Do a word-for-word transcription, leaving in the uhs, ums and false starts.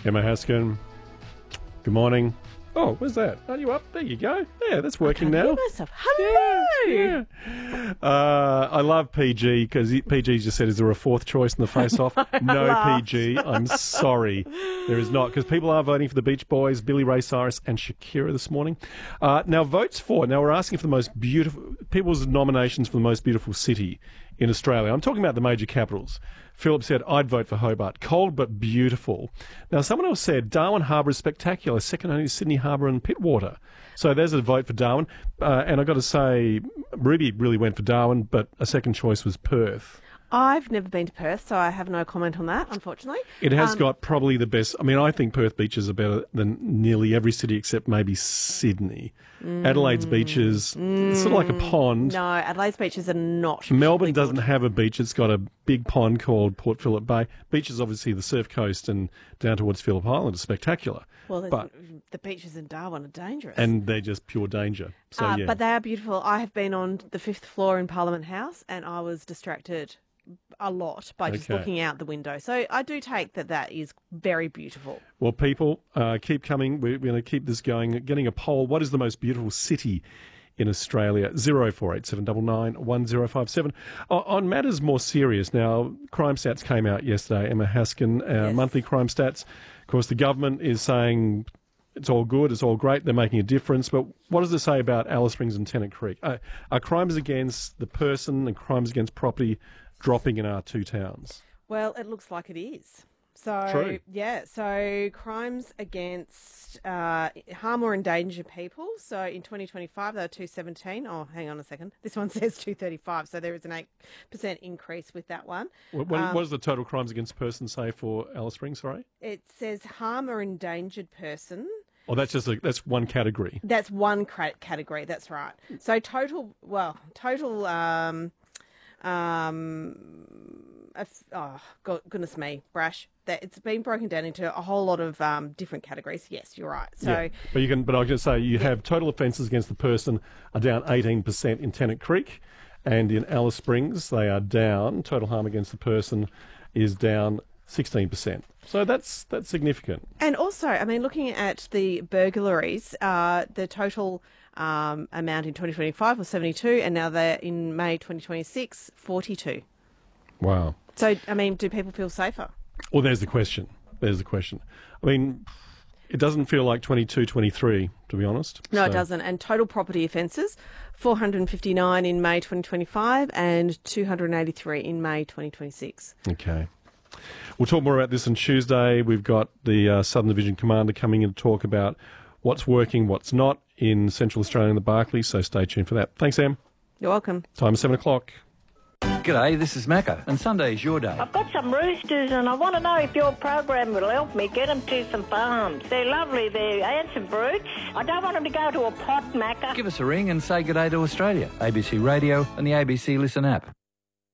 Emma Haskin, good morning. Oh, where's that? Are you up? There you go. Yeah, that's working I now. can't hear myself. Hello. Yeah. yeah. Uh, I love P G because P G just said, is there a fourth choice in the face-off? No, laughed. P G. I'm sorry. There is not, because people are voting for the Beach Boys, Billy Ray Cyrus and Shakira this morning. Uh, now, votes for, now we're asking for the most beautiful, people's nominations for the most beautiful city in Australia. I'm talking about the major capitals. Philip said, I'd vote for Hobart. Cold but beautiful. Now, someone else said, Darwin Harbour is spectacular, second only to Sydney Harbour and Pittwater. So there's a vote for Darwin. Uh, and I've got to say, Ruby really went for Darwin, but a second choice was Perth. I've never been to Perth, so I have no comment on that, unfortunately. It has Um, got probably the best. I mean, I think Perth beaches are better than nearly every city except maybe Sydney. Mm, Adelaide's beaches, it's sort of like a pond. No, Adelaide's beaches are not. Melbourne particularly doesn't good. have a beach. It's got a big pond called Port Phillip Bay. Beach is obviously the surf coast and down towards Phillip Island is spectacular. Well, there's- but the beaches in Darwin are dangerous. and they're just pure danger. So Uh, yeah, But they are beautiful. I have been on the fifth floor in Parliament House, and I was distracted a lot by just Okay. looking out the window. So I do take that that is very beautiful. well, people, uh, keep coming. We're, we're going to keep this going. Getting a poll. What is the most beautiful city in Australia? Zero four eight seven nine nine one zero five seven. O- on matters more serious now, crime stats came out yesterday. Emma Haskin, uh, Yes. monthly crime stats. Of course, the government is saying it's all good, it's all great, they're making a difference. But what does it say about Alice Springs and Tennant Creek? Uh, are crimes against the person and crimes against property dropping in our two towns? Well, it looks like it is. So, True. yeah, so crimes against uh, harm or endanger people. So in twenty twenty-five, they were two seventeen. Oh, hang on a second. This one says two thirty-five, so there is an eight percent increase with that one. What, what, Um, what does the total crimes against person say for Alice Springs, sorry? It says harm or endangered person. Oh, that's just a, that's one category. That's one cra- category, that's right. So total, well, total, um, um, a f- oh, go- goodness me, Brash. That it's been broken down into a whole lot of um, different categories. Yes, you're right. So Yeah. But you can, but I can say you have total offences against the person are down eighteen percent in Tennant Creek, and in Alice Springs they are down. Total harm against the person is down sixteen percent. So that's that's significant. And also, I mean, looking at the burglaries, uh, the total um, amount in twenty twenty-five was seventy-two, and now they're in May twenty twenty-six, forty-two. Wow. So, I mean, do people feel safer? Well, there's the question. There's the question. I mean, it doesn't feel like twenty-two, twenty-three, to be honest. No, it So- doesn't. And total property offences, four hundred fifty-nine in May twenty twenty-five and two hundred eighty-three in May twenty twenty-six. Okay. We'll talk more about this on Tuesday. We've got the uh, Southern Division Commander coming in to talk about what's working, what's not in Central Australia and the Barclays, so stay tuned for that. Thanks, Em. You're welcome. Time is seven o'clock. G'day, this is Macca, and Sunday's your day. I've got some roosters and I want to know if your program will help me get them to some farms. They're lovely, they're handsome brutes. I don't want them to go to a pot, Macca. Give us a ring and say g'day to Australia, A B C Radio and the A B C Listen app.